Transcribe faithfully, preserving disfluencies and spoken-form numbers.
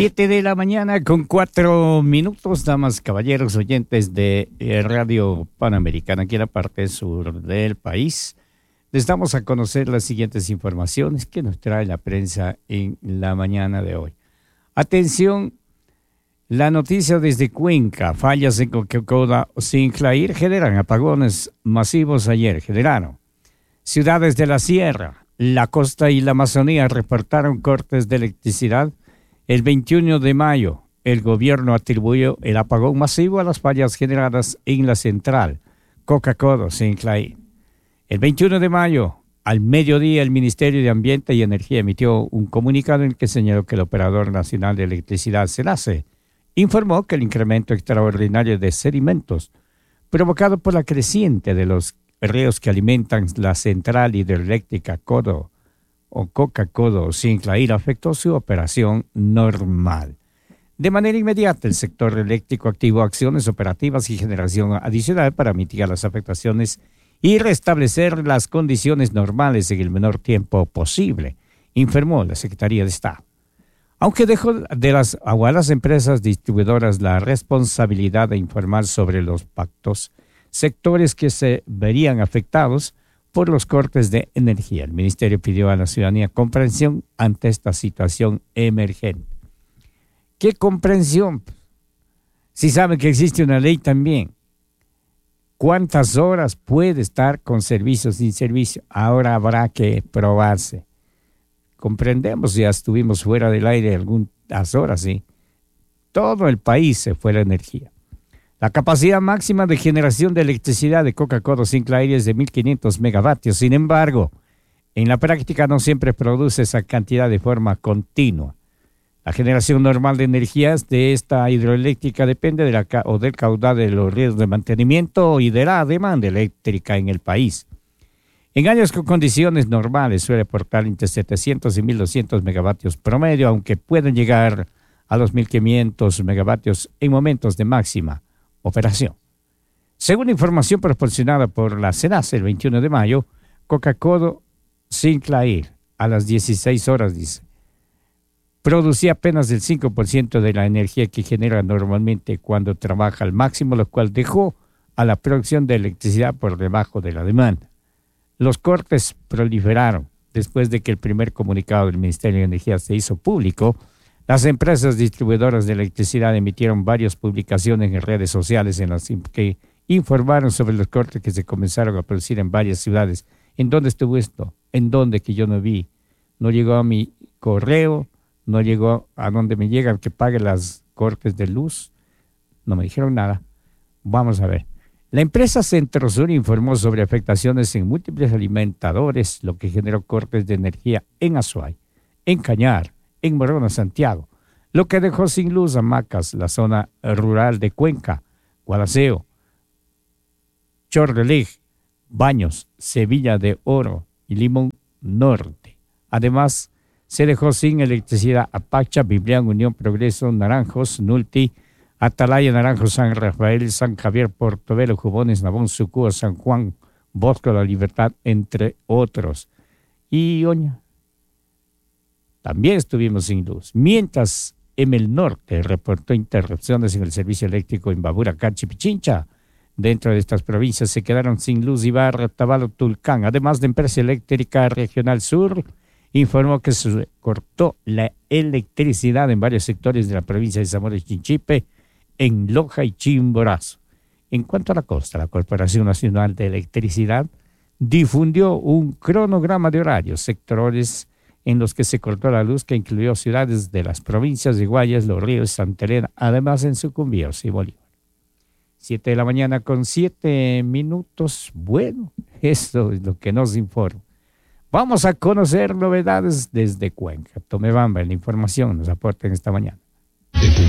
Siete de la mañana con cuatro minutos, damas, caballeros, oyentes de Radio Panamericana, aquí en la parte sur del país. Les damos a conocer las siguientes informaciones que nos trae la prensa en la mañana de hoy. Atención, la noticia desde Cuenca: fallas en Coca-Cola Sinclair generan apagones masivos ayer. Generaron. Ciudades de la Sierra, la costa y la Amazonía reportaron cortes de electricidad. El veintiuno de mayo, el gobierno atribuyó el apagón masivo a las fallas generadas en la central Coca-Cola Sinclair. El veintiuno de mayo, al mediodía, el Ministerio de Ambiente y Energía emitió un comunicado en el que señaló que el Operador Nacional de Electricidad, SENACE, informó que el incremento extraordinario de sedimentos provocado por la creciente de los ríos que alimentan la central hidroeléctrica Codo o Coca-Cola Sinclair afectó su operación normal. De manera inmediata, el sector eléctrico activó acciones operativas y generación adicional para mitigar las afectaciones y restablecer las condiciones normales en el menor tiempo posible, informó la Secretaría de Estado. Aunque dejó de las, a las empresas distribuidoras la responsabilidad de informar sobre los pactos, sectores que se verían afectados por los cortes de energía. El ministerio pidió a la ciudadanía comprensión ante esta situación emergente. ¿Qué comprensión? Si saben que existe una ley también. ¿Cuántas horas puede estar con servicio sin servicio? Ahora habrá que probarse. Comprendemos, ya estuvimos fuera del aire algunas horas, ¿sí? Todo el país se fue la energía. La capacidad máxima de generación de electricidad de Coca-Cola Sinclair es de mil quinientos megavatios. Sin embargo, en la práctica no siempre produce esa cantidad de forma continua. La generación normal de energías de esta hidroeléctrica depende de la ca- o del caudal de los ríos de mantenimiento y de la demanda eléctrica en el país. En años con condiciones normales suele aportar entre setecientos y mil doscientos megavatios promedio, aunque pueden llegar a los mil quinientos megavatios en momentos de máxima operación. Según información proporcionada por la SENACE el veintiuno de mayo, Coca-Cola Sinclair a las dieciséis horas, dice, producía apenas el cinco por ciento de la energía que genera normalmente cuando trabaja al máximo, lo cual dejó a la producción de electricidad por debajo de la demanda. Los cortes proliferaron después de que el primer comunicado del Ministerio de Energía se hizo público. Las empresas distribuidoras de electricidad emitieron varias publicaciones en redes sociales en las que informaron sobre los cortes que se comenzaron a producir en varias ciudades. ¿En dónde estuvo esto? ¿En dónde que yo no vi? No llegó a mi correo, no llegó a donde me llegan que pague las cortes de luz. No me dijeron nada. Vamos a ver. La empresa Centrosur informó sobre afectaciones en múltiples alimentadores, lo que generó cortes de energía en Azuay, en Cañar, en Morona, Santiago, lo que dejó sin luz a Macas, la zona rural de Cuenca, Gualaceo, Chorrelej, Baños, Sevilla de Oro y Limón Norte. Además, se dejó sin electricidad a Pacha, Biblián, Unión Progreso, Naranjos, Nulti, Atalaya, Naranjos, San Rafael, San Javier, Portobelo, Jubones, Nabón, Sucúa, San Juan, Bosco, La Libertad, entre otros. Y Oña. También estuvimos sin luz. Mientras en el norte reportó interrupciones en el servicio eléctrico en Babura, Cachi, Pichincha. Dentro de estas provincias se quedaron sin luz Ibarra, Tabalo, Tulcán. Además de Empresa Eléctrica Regional Sur, informó que se cortó la electricidad en varios sectores de la provincia de Zamora y Chinchipe, en Loja y Chimborazo. En cuanto a la costa, la Corporación Nacional de Electricidad difundió un cronograma de horarios, sectores en los que se cortó la luz, que incluyó ciudades de las provincias de Guayas, Los Ríos, Santa Elena, además en Sucumbíos y Bolívar. Siete de la mañana con siete minutos. Bueno, esto es lo que nos informa. Vamos a conocer novedades desde Cuenca. Tome Bamba en la información nos aporta en esta mañana.